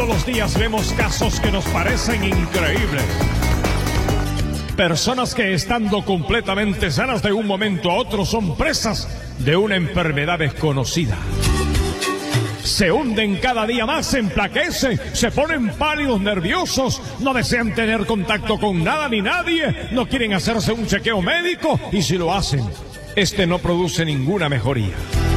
Todos los días vemos casos que nos parecen increíbles. Personas que estando completamente sanas de un momento a otro son presas de una enfermedad desconocida. Se hunden cada día más, se enflaquecen, se ponen pálidos, nerviosos, no desean tener contacto con nada ni nadie, no quieren hacerse un chequeo médico y si lo hacen, este no produce ninguna mejoría.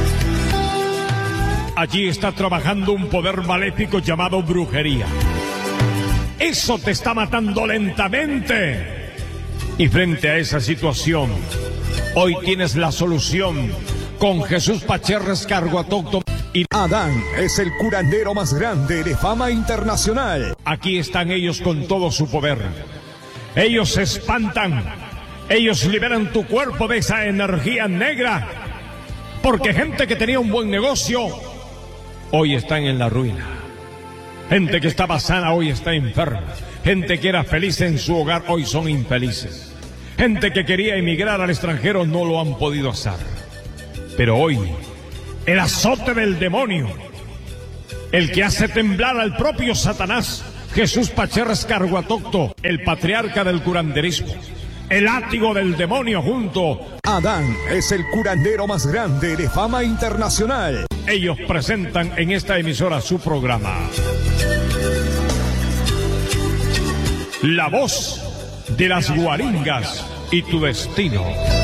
Allí está trabajando un poder maléfico llamado brujería. Eso te está matando lentamente. Y frente a esa situación, hoy tienes la solución con Jesús Pacherres Carguatoto. Adán es el curandero más grande de fama internacional. Aquí están ellos con todo su poder. Ellos se espantan. Ellos liberan tu cuerpo de esa energía negra. Porque gente que tenía un buen negocio, hoy están en la ruina. Gente que estaba sana, hoy está enferma. Gente que era feliz en su hogar, hoy son infelices. Gente que quería emigrar al extranjero, no lo han podido hacer. Pero hoy, el azote del demonio, el que hace temblar al propio Satanás, Jesús Pacherres Carguatoto, el patriarca del curanderismo, el látigo del demonio junto. Adán es el curandero más grande de fama internacional. Ellos presentan en esta emisora su programa. La voz de las guaringas y tu destino.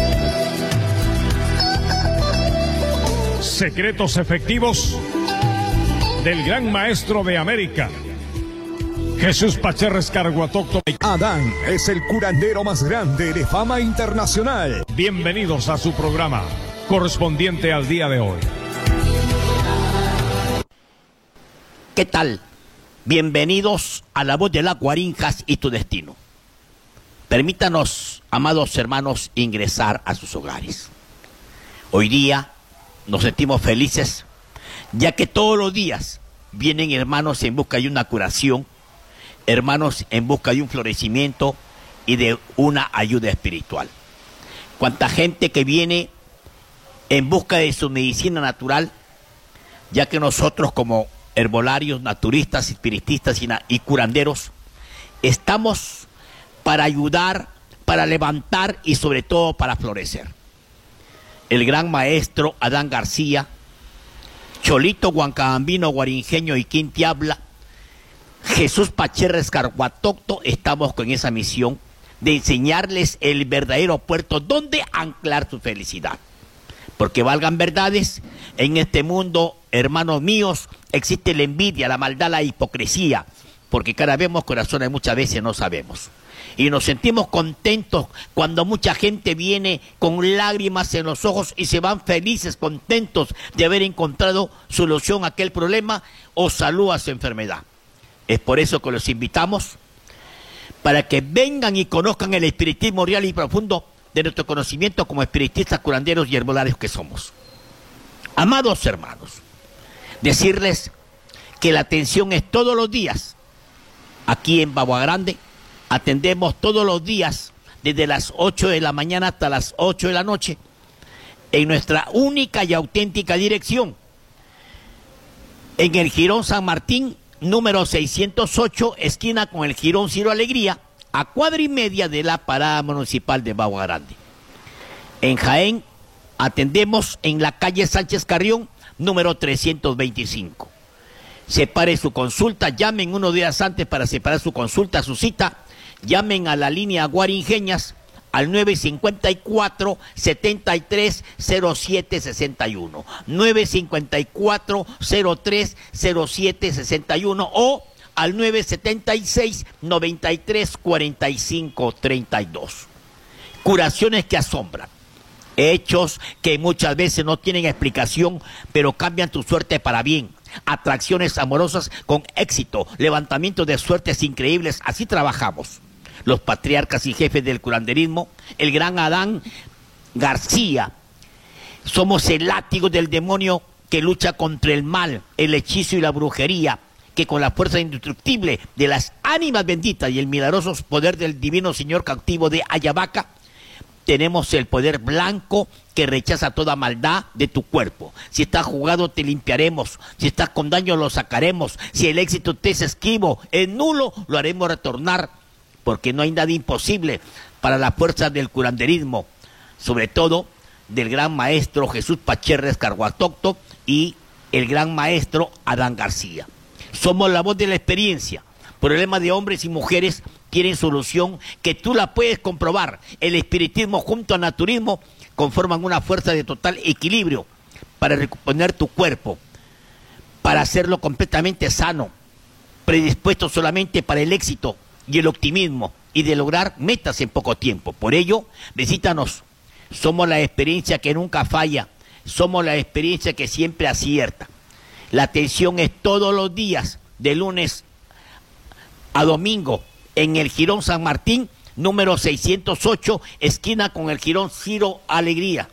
Secretos efectivos del gran maestro de América, Jesús Pacherres Carguatoto. Adán es el curandero más grande de fama internacional. Bienvenidos a su programa correspondiente al día de hoy. ¿Qué tal? Bienvenidos a la voz de las guaringas y tu destino. Permítanos, amados hermanos, ingresar a sus hogares. Hoy día nos sentimos felices, ya que todos los días vienen hermanos en busca de una curación, hermanos en busca de un florecimiento y de una ayuda espiritual. Cuánta gente que viene en busca de su medicina natural, ya que nosotros como herbolarios, naturistas, espiritistas y curanderos, estamos para ayudar, para levantar y sobre todo para florecer. El gran maestro Adán García, Cholito Huancabambino, Guarinjeño y Quinti Habla, Jesús Pacherres Carguatoto, estamos con esa misión de enseñarles el verdadero puerto donde anclar su felicidad. Porque valgan verdades, en este mundo, hermanos míos, existe la envidia, la maldad, la hipocresía, porque cada vez vemos corazones, muchas veces no sabemos. Y nos sentimos contentos cuando mucha gente viene con lágrimas en los ojos y se van felices, contentos de haber encontrado solución a aquel problema o salud a su enfermedad. Es por eso que los invitamos para que vengan y conozcan el espiritismo real y profundo de nuestro conocimiento como espiritistas, curanderos y herbolarios que somos. Amados hermanos, decirles que la atención es todos los días. Aquí en Bagua Grande atendemos todos los días desde las 8 de la mañana hasta las 8 de la noche en nuestra única y auténtica dirección. En el Jirón San Martín, número 608, esquina con el Jirón Ciro Alegría, a cuadra y media de la parada municipal de Bagua Grande. En Jaén atendemos en la calle Sánchez Carrión, número 325. Separe su consulta, llamen unos días antes para separar su consulta, su cita. Llamen a la línea Guarinjeñas al 954-730761, 954-030761 o al 976-934532. Curaciones que asombran, hechos que muchas veces no tienen explicación, pero cambian tu suerte para bien. Atracciones amorosas con éxito, levantamientos de suertes increíbles, así trabajamos. Los patriarcas y jefes del curanderismo, el gran Adán García. Somos el látigo del demonio que lucha contra el mal, el hechizo y la brujería, que con la fuerza indestructible de las ánimas benditas y el milagroso poder del divino Señor cautivo de Ayabaca, tenemos el poder blanco que rechaza toda maldad de tu cuerpo. Si estás jugado, te limpiaremos. Si estás con daño, lo sacaremos. Si el éxito te es esquivo, es nulo, lo haremos retornar, porque no hay nada imposible para la fuerza del curanderismo, sobre todo del gran maestro Jesús Pacherres Carguatocto y el gran maestro Adán García. Somos la voz de la experiencia. Problemas de hombres y mujeres tienen solución que tú la puedes comprobar. El espiritismo junto al naturismo conforman una fuerza de total equilibrio para recomponer tu cuerpo, para hacerlo completamente sano, predispuesto solamente para el éxito y el optimismo y de lograr metas en poco tiempo. Por ello, visítanos. Somos la experiencia que nunca falla. Somos la experiencia que siempre acierta. La atención es todos los días, de lunes a domingo, en el Jirón San Martín, número 608, esquina con el Jirón Ciro Alegría,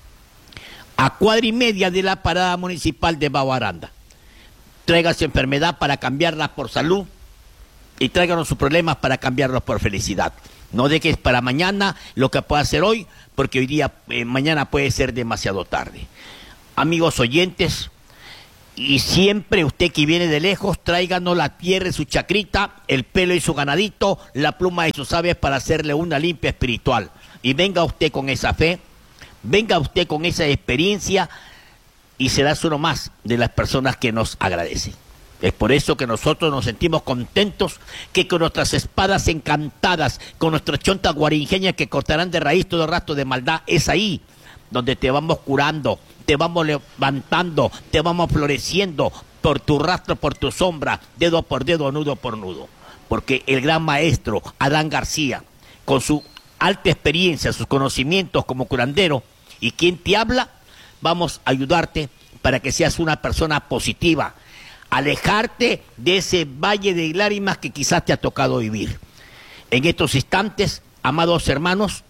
a cuadra y media de la parada municipal de Baguaranda. Traiga su enfermedad para cambiarla por salud y tráiganos sus problemas para cambiarlos por felicidad. No dejes para mañana lo que pueda hacer hoy, porque hoy día, mañana puede ser demasiado tarde. Amigos oyentes, y siempre usted que viene de lejos, tráiganos la tierra y su chacrita, el pelo y su ganadito, la pluma y sus aves para hacerle una limpia espiritual. Y venga usted con esa fe, venga usted con esa experiencia y serás uno más de las personas que nos agradecen. Es por eso que nosotros nos sentimos contentos que con nuestras espadas encantadas, con nuestras chontas guarinjeñas que cortarán de raíz todo rastro de maldad, es ahí donde te vamos curando, te vamos levantando, te vamos floreciendo por tu rastro, por tu sombra, dedo por dedo, nudo por nudo. Porque el gran maestro Adán García, con su alta experiencia, sus conocimientos como curandero, y quien te habla, vamos a ayudarte para que seas una persona positiva, alejarte de ese valle de lágrimas que quizás te ha tocado vivir. En estos instantes, amados hermanos,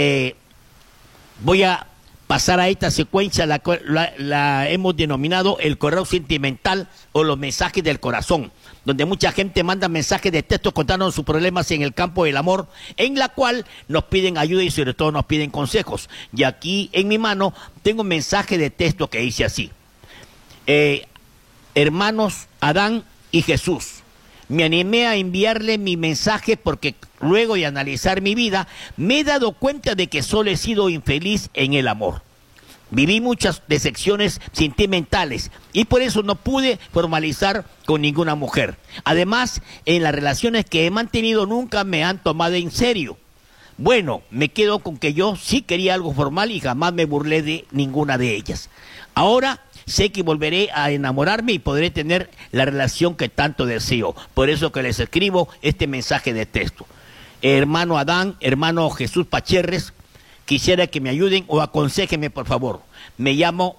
voy a pasar a esta secuencia, la hemos denominado el correo sentimental o los mensajes del corazón, donde mucha gente manda mensajes de texto contándonos sus problemas en el campo del amor, en la cual nos piden ayuda y sobre todo nos piden consejos. Y aquí en mi mano tengo un mensaje de texto que dice así: hermanos Adán y Jesús, me animé a enviarle mi mensaje porque luego de analizar mi vida me he dado cuenta de que solo he sido infeliz en el amor. Viví muchas decepciones sentimentales y por eso no pude formalizar con ninguna mujer. Además, en las relaciones que he mantenido nunca me han tomado en serio. Bueno, me quedo con que yo sí quería algo formal y jamás me burlé de ninguna de ellas. Ahora sé que volveré a enamorarme y podré tener la relación que tanto deseo. Por eso que les escribo este mensaje de texto. Hermano Adán, hermano Jesús Pacherres, quisiera que me ayuden o aconséjenme, por favor. Me llamo,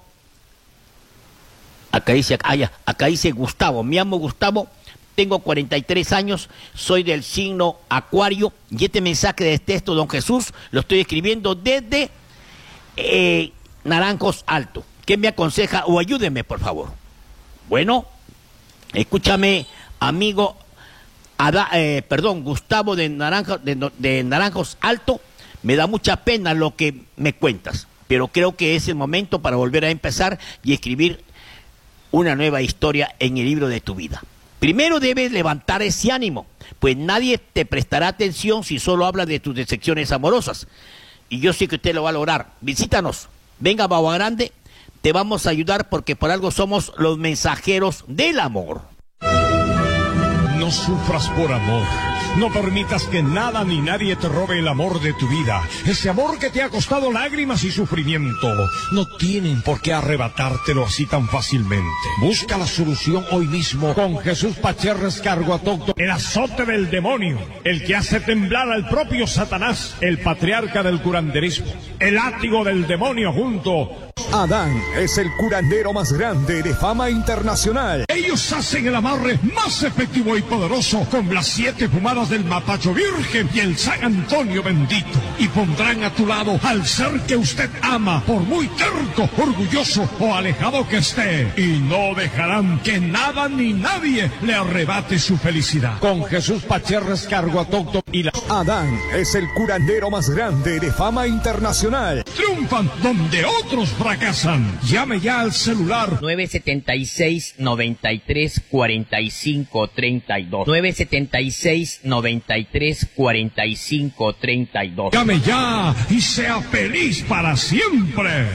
acá dice Gustavo, me llamo Gustavo, tengo 43 años, soy del signo Acuario, y este mensaje de texto, don Jesús, lo estoy escribiendo desde Naranjos Alto. ¿Qué me aconseja o ayúdeme, por favor? Bueno, escúchame, amigo Gustavo de Naranjos Alto, me da mucha pena lo que me cuentas, pero creo que es el momento para volver a empezar y escribir una nueva historia en el libro de tu vida. Primero debes levantar ese ánimo, pues nadie te prestará atención si solo hablas de tus decepciones amorosas. Y yo sé que usted lo va a lograr. Visítanos, venga a Bagua Grande, te vamos a ayudar porque por algo somos los mensajeros del amor. No sufras por amor. No permitas que nada ni nadie te robe el amor de tu vida. Ese amor que te ha costado lágrimas y sufrimiento. No tienen por qué arrebatártelo así tan fácilmente. Busca la solución hoy mismo con Jesús Pacherres Carguatocto, el azote del demonio, el que hace temblar al propio Satanás, el patriarca del curanderismo, el látigo del demonio junto. Adán es el curandero más grande de fama internacional. Ellos hacen el amarre más efectivo y poderoso con las 7 fumadas del Matacho Virgen y el San Antonio bendito. y pondrán a tu lado al ser que usted ama, por muy terco, orgulloso o alejado que esté, y no dejarán que nada ni nadie le arrebate su felicidad. Con Jesús Pacherres, cargo autóctono y la... Adán es el curandero más grande de fama internacional. Triunfan donde otros fracasan. Llame ya al celular 976-93-45-32. 976-93-45-32. Llame ya y sea feliz para siempre.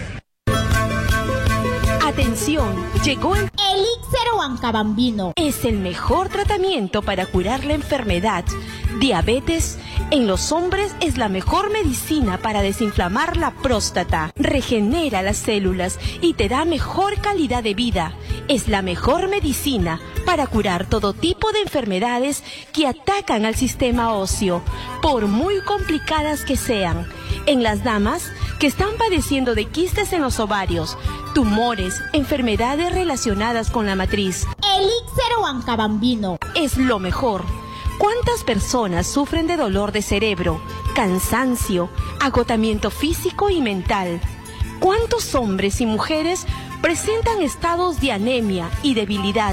Atención, llegó el Elixir Huancabambino. Es el mejor tratamiento para curar la enfermedad. Diabetes en los hombres es la mejor medicina para desinflamar la próstata. Regenera las células y te da mejor calidad de vida. Es la mejor medicina para curar todo tipo de enfermedades que atacan al sistema óseo, por muy complicadas que sean. En las damas que están padeciendo de quistes en los ovarios, tumores, enfermedades relacionadas con la matriz. Elixir Huancabambino. Es lo mejor. ¿Cuántas personas sufren de dolor de cerebro, cansancio, agotamiento físico y mental? ¿Cuántos hombres y mujeres presentan estados de anemia y debilidad?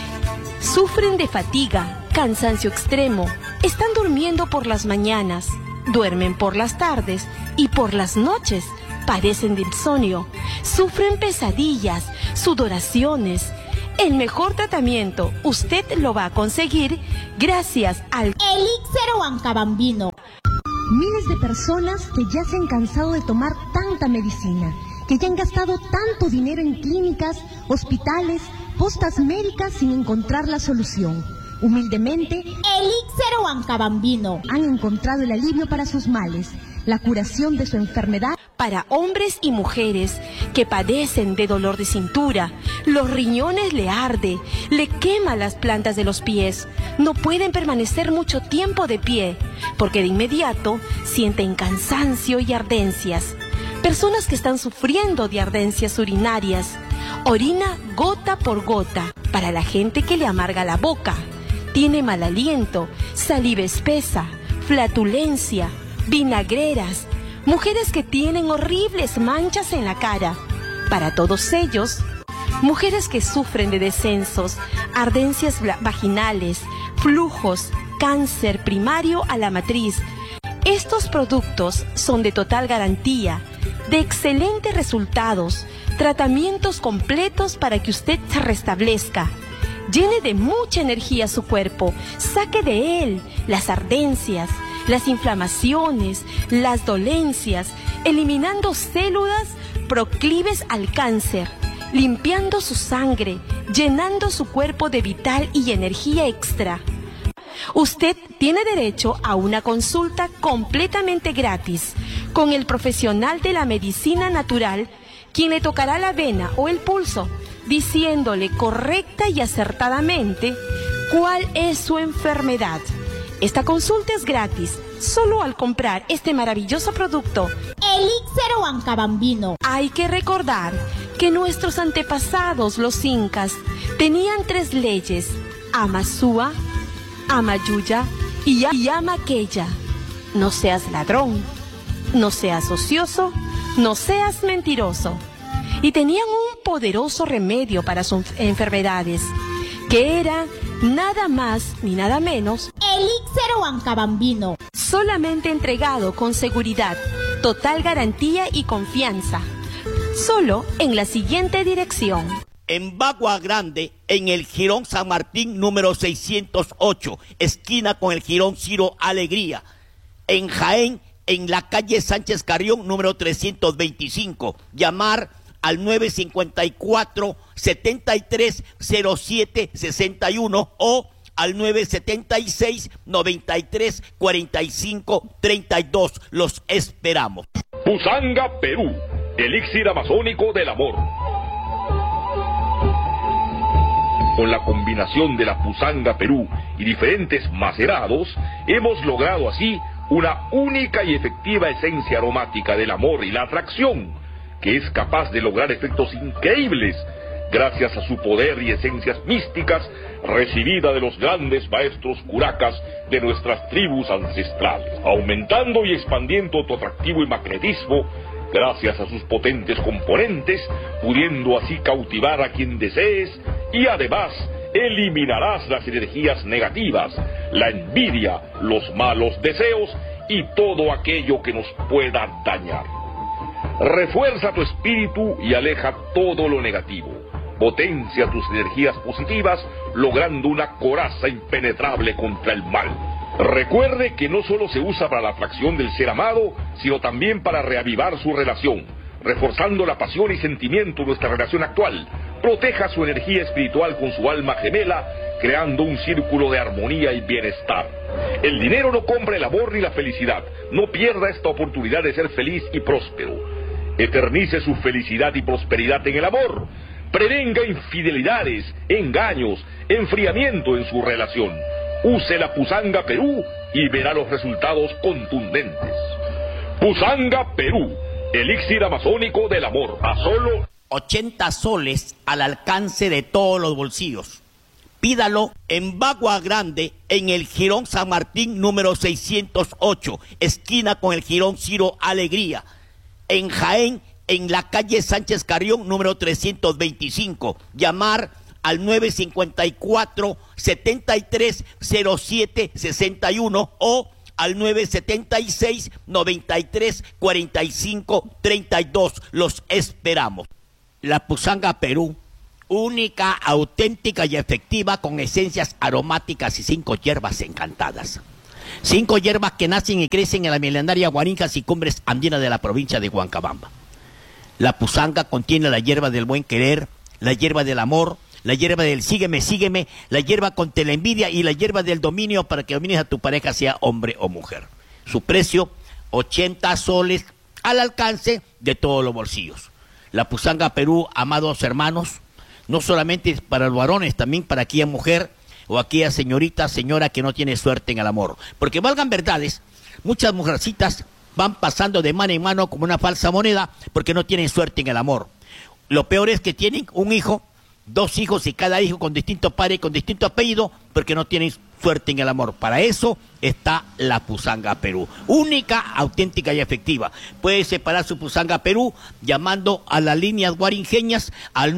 Sufren de fatiga, cansancio extremo, están durmiendo por las mañanas, duermen por las tardes y por las noches, padecen de insomnio, sufren pesadillas, sudoraciones. El mejor tratamiento usted lo va a conseguir gracias al Elixir Huancabambino. Miles de personas que ya se han cansado de tomar tanta medicina, que ya han gastado tanto dinero en clínicas, hospitales, postas médicas sin encontrar la solución. Humildemente, Elixir Huancabambino. Han encontrado el alivio para sus males, la curación de su enfermedad. Para hombres y mujeres que padecen de dolor de cintura, los riñones le arde, le quema las plantas de los pies, no pueden permanecer mucho tiempo de pie, porque de inmediato sienten cansancio y ardencias. Personas que están sufriendo de ardencias urinarias, orina gota por gota. Para la gente que le amarga la boca, tiene mal aliento, saliva espesa, flatulencia, vinagreras, mujeres que tienen horribles manchas en la cara. Para todos ellos, mujeres que sufren de descensos, ardencias vaginales, flujos, cáncer primario a la matriz. Estos productos son de total garantía, de excelentes resultados, tratamientos completos para que usted se restablezca. Llene de mucha energía su cuerpo, saque de él las ardencias, las inflamaciones, las dolencias, eliminando células proclives al cáncer, limpiando su sangre, llenando su cuerpo de vital y energía extra. Usted tiene derecho a una consulta completamente gratis con el profesional de la medicina natural, quien le tocará la vena o el pulso, diciéndole correcta y acertadamente cuál es su enfermedad. Esta consulta es gratis, solo al comprar este maravilloso producto. Elixir Huancabambino. Hay que recordar que nuestros antepasados, los incas, tenían 3 leyes: Amasúa, Amayuya y Amaqueya. No seas ladrón, no seas ocioso, no seas mentiroso. Y tenían un poderoso remedio para sus enfermedades, que era nada más ni nada menos Elixir Huancabambino. Solamente entregado con seguridad, total garantía y confianza. Solo en la siguiente dirección. En Bagua Grande, en el Jirón San Martín número 608, esquina con el Jirón Ciro Alegría. En Jaén, en la calle Sánchez Carrión número 325. Llamar al 954-730761 o al 976-93-45-32. Los esperamos. Pusanga, Perú, elixir amazónico del amor. Con la combinación de la Pusanga Perú y diferentes macerados, hemos logrado así una única y efectiva esencia aromática del amor y la atracción, que es capaz de lograr efectos increíbles, gracias a su poder y esencias místicas, recibida de los grandes maestros curacas de nuestras tribus ancestrales, aumentando y expandiendo tu atractivo y magnetismo, gracias a sus potentes componentes, pudiendo así cautivar a quien desees, y además eliminarás las energías negativas, la envidia, los malos deseos y todo aquello que nos pueda dañar. Refuerza tu espíritu y aleja todo lo negativo. Potencia tus energías positivas, logrando una coraza impenetrable contra el mal. Recuerde que no solo se usa para la atracción del ser amado, sino también para reavivar su relación, reforzando la pasión y sentimiento de nuestra relación actual. Proteja su energía espiritual con su alma gemela, creando un círculo de armonía y bienestar. El dinero no compra el amor ni la felicidad. No pierda esta oportunidad de ser feliz y próspero. Eternice su felicidad y prosperidad en el amor. Prevenga infidelidades, engaños, enfriamiento en su relación. Use la Pusanga Perú y verá los resultados contundentes. Pusanga Perú, elixir amazónico del amor, a solo 80 soles al alcance de todos los bolsillos. Pídalo en Bagua Grande, en el Jirón San Martín número 608, esquina con el Jirón Ciro Alegría. En Jaén, en la calle Sánchez Carrión número 325. Llamar al 954-730761 o al 976-934532. Los esperamos. La Pusanga Perú, única, auténtica y efectiva, con esencias aromáticas y 5 hierbas encantadas. 5 hierbas que nacen y crecen en la milenaria Guarinjas y Cumbres Andinas de la provincia de Huancabamba. La Pusanga contiene la hierba del buen querer, la hierba del amor, la hierba del sígueme, sígueme, la hierba contra la envidia y la hierba del dominio para que domines a tu pareja, sea hombre o mujer. Su precio, 80 soles al alcance de todos los bolsillos. La Pusanga Perú, amados hermanos, no solamente para los varones, también para aquella mujer o aquella señorita, señora que no tiene suerte en el amor. Porque valgan verdades, muchas mujercitas van pasando de mano en mano como una falsa moneda porque no tienen suerte en el amor. Lo peor es que tienen un hijo, 2 hijos y cada hijo con distinto padre y con distinto apellido porque no tienen suerte en el amor. Para eso está la Pusanga Perú, única, auténtica y efectiva. Puede separar su Pusanga Perú llamando a las líneas guarinjeñas al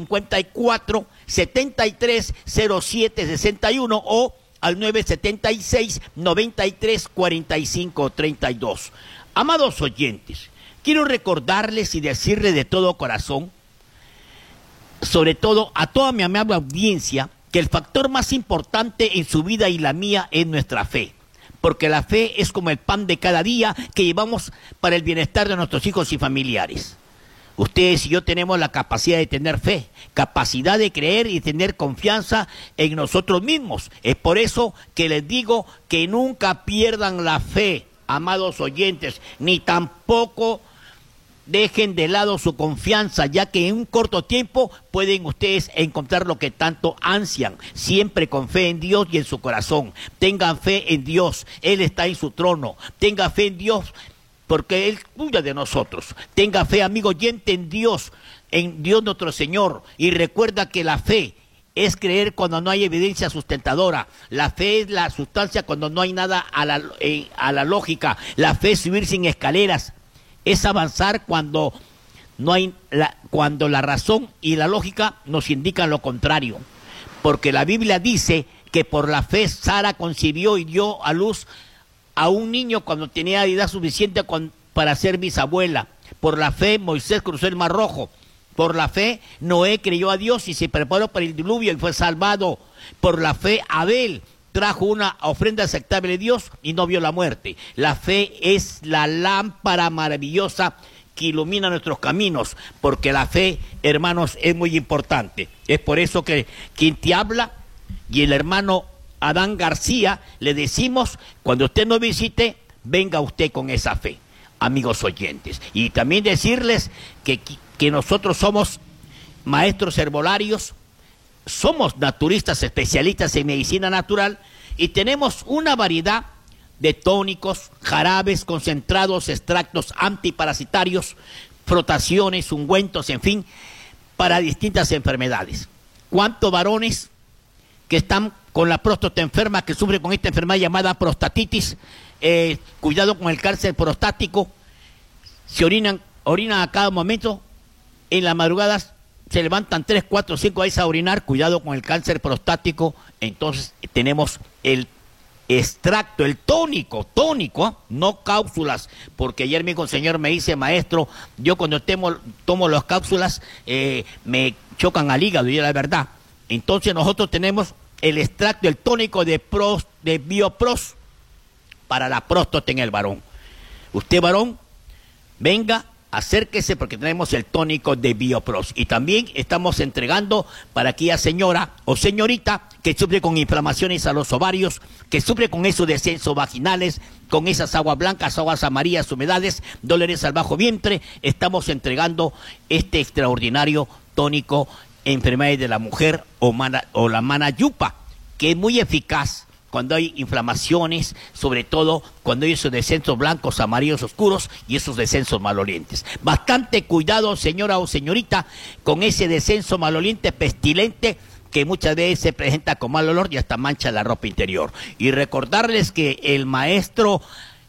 954-730761 o al 976-934532. Amados oyentes, quiero recordarles y decirles de todo corazón, sobre todo a toda mi amable audiencia, que el factor más importante en su vida y la mía es nuestra fe, porque la fe es como el pan de cada día que llevamos para el bienestar de nuestros hijos y familiares. Ustedes y yo tenemos la capacidad de tener fe, capacidad de creer y tener confianza en nosotros mismos. Es por eso que les digo que nunca pierdan la fe, amados oyentes, ni tampoco dejen de lado su confianza, ya que en un corto tiempo pueden ustedes encontrar lo que tanto ansian. Siempre con fe en Dios y en su corazón. Tengan fe en Dios, Él está en su trono. Tenga fe en Dios, porque Él cuida de nosotros. Tenga fe, amigo oyente, en Dios nuestro Señor. Y recuerda que la fe es creer cuando no hay evidencia sustentadora. La fe es la sustancia cuando no hay nada a la lógica. La fe es subir sin escaleras. Es avanzar cuando cuando la razón y la lógica nos indican lo contrario. Porque la Biblia dice que por la fe Sara concibió y dio a luz a un niño cuando tenía edad suficiente para ser bisabuela. Por la fe Moisés cruzó el Mar Rojo. Por la fe Noé creyó a Dios y se preparó para el diluvio y fue salvado. Por la fe Abel trajo una ofrenda aceptable de Dios y no vio la muerte. La fe es la lámpara maravillosa que ilumina nuestros caminos, porque la fe, hermanos, es muy importante. Es por eso que quien te habla y el hermano Adán García le decimos, cuando usted nos visite, venga usted con esa fe, amigos oyentes. Y también decirles que nosotros somos maestros herbolarios, somos naturistas especialistas en medicina natural y tenemos una variedad de tónicos, jarabes, concentrados, extractos antiparasitarios, frotaciones, ungüentos, en fin, para distintas enfermedades. ¿Cuántos varones que están con la próstata enferma, que sufren con esta enfermedad llamada prostatitis, cuidado con el cáncer prostático, se orinan a cada momento, en las madrugadas se levantan 3, 4, 5 veces a orinar, cuidado con el cáncer prostático? Entonces tenemos el extracto, el tónico, no cápsulas, porque ayer mi señor me dice, maestro, yo cuando tomo las cápsulas me chocan al hígado, y es la verdad. Entonces nosotros tenemos el extracto, el tónico de Biopros para la próstata en el varón. Usted, varón, venga, acérquese, porque tenemos el tónico de Biopros. Y también estamos entregando para aquella señora o señorita que sufre con inflamaciones a los ovarios, que sufre con esos descensos vaginales, con esas aguas blancas, aguas amarillas, humedades, dolores al bajo vientre. Estamos entregando este extraordinario tónico, enfermedades de la mujer o la manayupa, que es muy eficaz cuando hay inflamaciones, sobre todo cuando hay esos descensos blancos, amarillos, oscuros y esos descensos malolientes. Bastante cuidado, señora o señorita, con ese descenso maloliente pestilente que muchas veces se presenta con mal olor y hasta mancha la ropa interior. Y recordarles que el maestro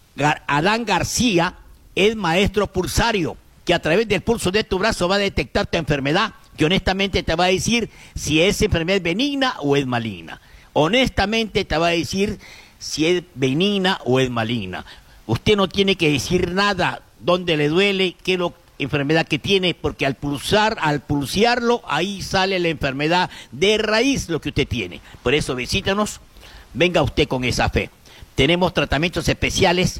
Adán García es maestro pulsario, que a través del pulso de tu brazo va a detectar tu enfermedad, que honestamente te va a decir si esa enfermedad es benigna o es maligna. Honestamente te va a decir si es benigna o es maligna. Usted no tiene que decir nada, dónde le duele, qué es la enfermedad que tiene, porque al pulsearlo, ahí sale la enfermedad de raíz, lo que usted tiene. Por eso visítanos, venga usted con esa fe. Tenemos tratamientos especiales,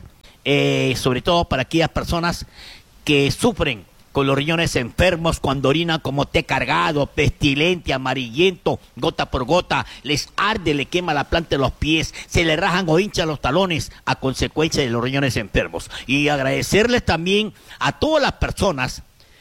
sobre todo para aquellas personas que sufren con los riñones enfermos, cuando orinan como té cargado, pestilente, amarillento, gota por gota, les arde, le quema la planta de los pies, se le rajan o hinchan los talones a consecuencia de los riñones enfermos. Y agradecerles también a todas las personas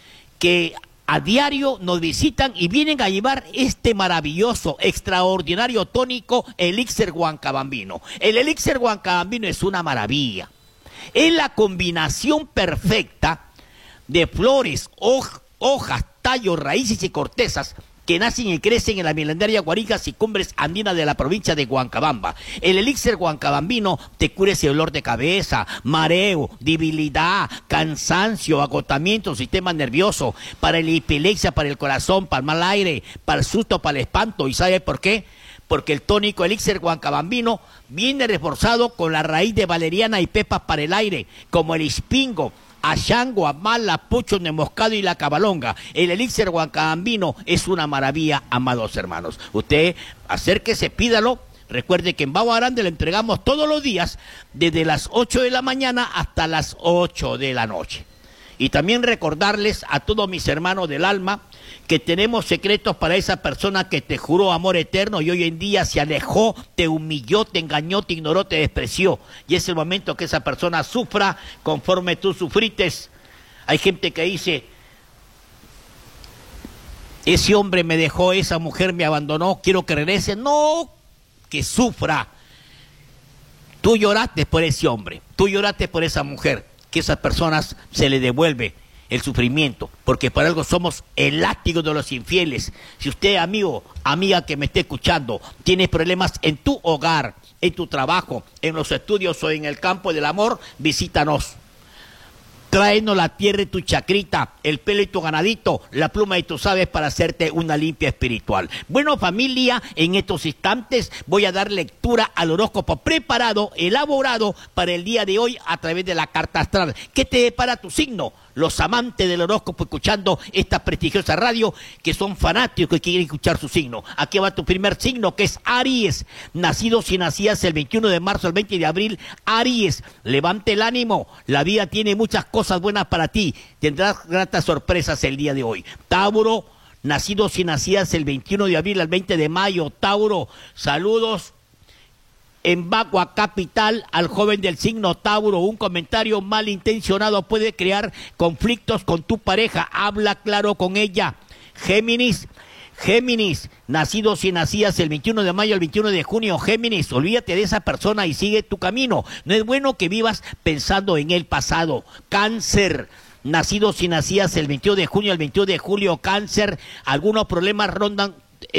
que a diario nos visitan y vienen a llevar este maravilloso, extraordinario tónico Elixir Huancabambino. El Elixir Huancabambino es una maravilla. Es la combinación perfecta de flores, hojas, tallos, raíces y cortezas que nacen y crecen en la milenaria guarigas y cumbres andinas de la provincia de Huancabamba. El Elixir Huancabambino te cura ese dolor de cabeza, mareo, debilidad, cansancio, agotamiento, sistema nervioso, para la epilepsia, para el corazón, para el mal aire, para el susto, para el espanto. ¿Y sabe por qué? Porque el tónico Elixir Huancabambino viene reforzado con la raíz de valeriana y pepas para el aire, como el ispingo, Ashango, Amala, Pucho, Nemoscado y la Cabalonga. El Elixir Huancabambino es una maravilla, amados hermanos. Usted acérquese, pídalo. Recuerde que en Babo Grande le entregamos todos los días, desde las 8 de la mañana hasta las 8 de la noche. Y también recordarles a todos mis hermanos del alma que tenemos secretos para esa persona que te juró amor eterno y hoy en día se alejó, te humilló, te engañó, te ignoró, te despreció. Y es el momento que esa persona sufra conforme tú sufrites. Hay gente que dice, ese hombre me dejó, esa mujer me abandonó, quiero que regrese. No, que sufra. Tú lloraste por ese hombre, tú lloraste por esa mujer. Que a esas personas se les devuelve el sufrimiento, porque por algo somos el látigo de los infieles. Si usted, amigo, amiga que me esté escuchando, tiene problemas en tu hogar, en tu trabajo, en los estudios o en el campo del amor, visítanos. Tráenos la tierra y tu chacrita, el pelo y tu ganadito, la pluma y tus aves para hacerte una limpia espiritual. Bueno, familia, en estos instantes voy a dar lectura al horóscopo preparado, elaborado para el día de hoy a través de la carta astral. ¿Qué te depara tu signo? Los amantes del horóscopo escuchando esta prestigiosa radio, que son fanáticos y quieren escuchar su signo. Aquí va tu primer signo, que es Aries. Nacidos y nacidas el 21 de marzo al 20 de abril, Aries. Levante el ánimo, la vida tiene muchas cosas buenas para ti. Tendrás gratas sorpresas el día de hoy. Tauro, nacidos y nacidas el 21 de abril al 20 de mayo, Tauro. Saludos en Bagua Capital al joven del signo Tauro. Un comentario malintencionado puede crear conflictos con tu pareja. Habla claro con ella. Géminis, nacidos y nacidas el 21 de mayo al 21 de junio, Géminis, olvídate de esa persona y sigue tu camino. No es bueno que vivas pensando en el pasado. Cáncer, nacidos y nacidas el 22 de junio al 22 de julio, cáncer, algunos problemas rondan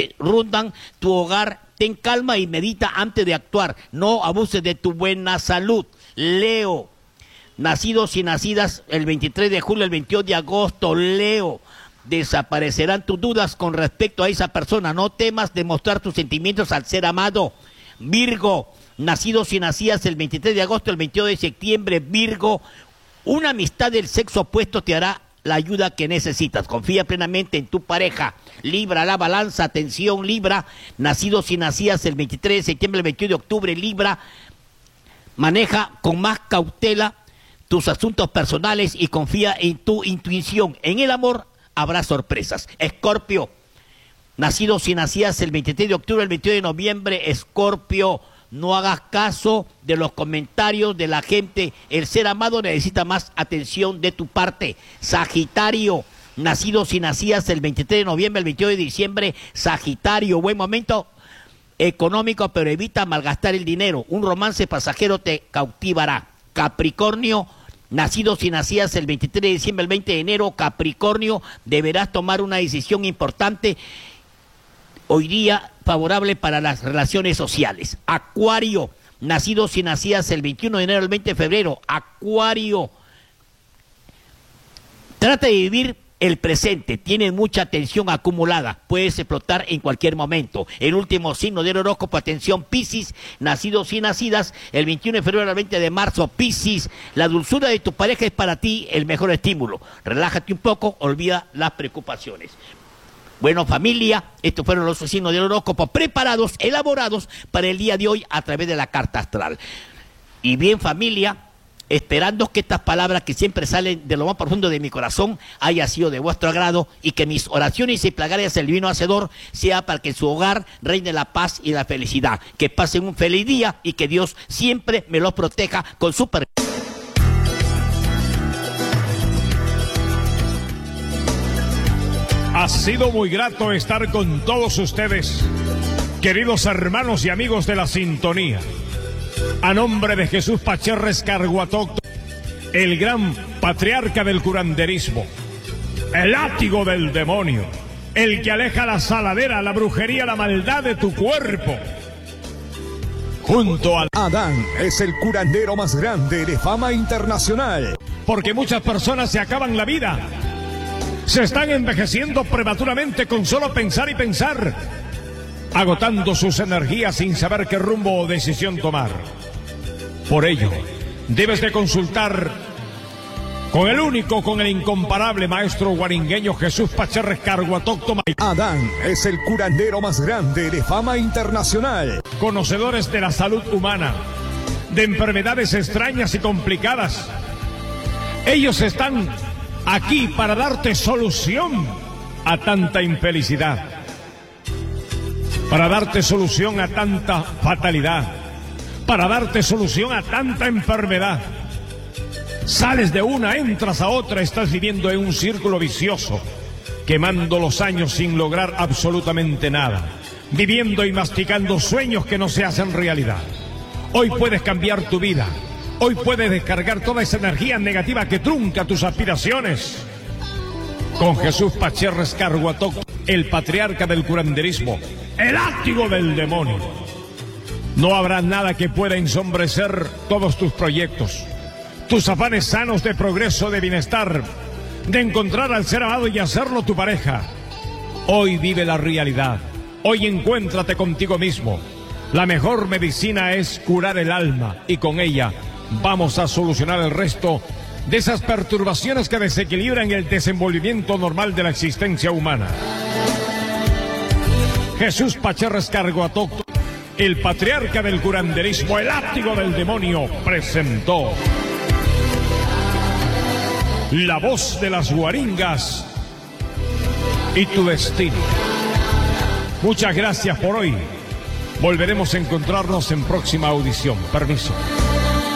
tu hogar. Ten calma y medita antes de actuar, no abuses de tu buena salud. Leo, nacidos y nacidas el 23 de julio al 22 de agosto, Leo, desaparecerán tus dudas con respecto a esa persona, no temas demostrar tus sentimientos al ser amado. Virgo, nacidos y nacidas el 23 de agosto al 22 de septiembre, Virgo, una amistad del sexo opuesto te hará la ayuda que necesitas. Confía plenamente en tu pareja. Libra, la balanza, atención Libra, nacidos y nacidas el 23 de septiembre al 21 de octubre, Libra, maneja con más cautela tus asuntos personales y confía en tu intuición. En el amor habrá sorpresas. Escorpio, nacidos y nacidas el 23 de octubre al 22 de noviembre, Escorpio, no hagas caso de los comentarios de la gente. El ser amado necesita más atención de tu parte. Sagitario, nacidos y nacidas el 23 de noviembre al 22 de diciembre, Sagitario, buen momento económico, pero evita malgastar el dinero. Un romance pasajero te cautivará. Capricornio, nacidos y nacidas el 23 de diciembre al 20 de enero, Capricornio, deberás tomar una decisión importante hoy día favorable para las relaciones sociales. Acuario, nacidos y nacidas el 21 de enero al 20 de febrero, Acuario, trata de vivir el presente, tienes mucha tensión acumulada, puedes explotar en cualquier momento. El último signo del horóscopo, atención Piscis, nacidos y nacidas el 21 de febrero al 20 de marzo, Piscis, la dulzura de tu pareja es para ti el mejor estímulo. Relájate un poco, olvida las preocupaciones. Bueno, familia, estos fueron los signos del horóscopo preparados, elaborados para el día de hoy a través de la carta astral. Y bien, familia, esperando que estas palabras que siempre salen de lo más profundo de mi corazón haya sido de vuestro agrado y que mis oraciones y plegarias del Divino Hacedor sea para que en su hogar reine la paz y la felicidad. Que pasen un feliz día y que Dios siempre me los proteja con su permiso. Ha sido muy grato estar con todos ustedes, queridos hermanos y amigos de la sintonía. A nombre de Jesús Pacherres Carguatóctono, el gran patriarca del curanderismo, el látigo del demonio, el que aleja la saladera, la brujería, la maldad de tu cuerpo. Junto al Adán es el curandero más grande de fama internacional. Porque muchas personas se acaban la vida. Se están envejeciendo prematuramente con solo pensar y pensar, agotando sus energías sin saber qué rumbo o decisión tomar. Por ello, debes de consultar con el único, con el incomparable maestro guaringueño Jesús Pacherres Carguatóctono. Adán es el curandero más grande de fama internacional. Conocedores de la salud humana, de enfermedades extrañas y complicadas. Ellos están aquí para darte solución a tanta infelicidad, para darte solución a tanta fatalidad, para darte solución a tanta enfermedad. Sales de una, entras a otra, estás viviendo en un círculo vicioso, quemando los años sin lograr absolutamente nada, viviendo y masticando sueños que no se hacen realidad. Hoy puedes cambiar tu vida. Hoy puedes descargar toda esa energía negativa que trunca tus aspiraciones. Con Jesús Pacherres Carguatóctono, el patriarca del curanderismo, el látigo del demonio. No habrá nada que pueda ensombrecer todos tus proyectos, tus afanes sanos de progreso, de bienestar, de encontrar al ser amado y hacerlo tu pareja. Hoy vive la realidad. Hoy encuéntrate contigo mismo. La mejor medicina es curar el alma y con ella vamos a solucionar el resto de esas perturbaciones que desequilibran el desenvolvimiento normal de la existencia humana. Jesús Pacherres Carguatóctono, el patriarca del curanderismo, el látigo del demonio, presentó La Voz de las Guaringas y tu destino. Muchas gracias por hoy. Volveremos a encontrarnos en próxima audición. Permiso.